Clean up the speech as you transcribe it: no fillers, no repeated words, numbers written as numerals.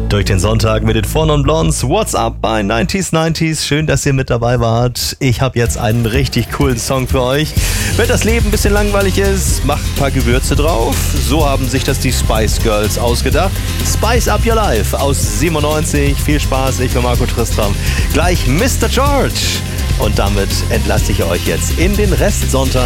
Durch den Sonntag mit den Four Non Blondes. What's up bei 90s? Schön, dass ihr mit dabei wart. Ich habe jetzt einen richtig coolen Song für euch. Wenn das Leben ein bisschen langweilig ist, macht ein paar Gewürze drauf. So haben sich das die Spice Girls ausgedacht. Spice Up Your Life aus 97. Viel Spaß, ich bin Marco Tristram. Gleich Mr. George. Und damit entlasse ich euch jetzt in den Restsonntag.